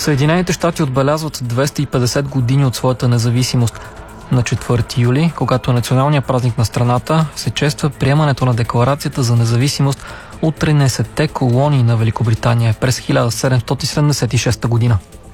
Съединените щати отбелязват 250 години от своята независимост. На 4 юли, когато е националният празник на страната, се чества приемането на Декларацията за независимост от 13-те колонии на Великобритания през 1776 година.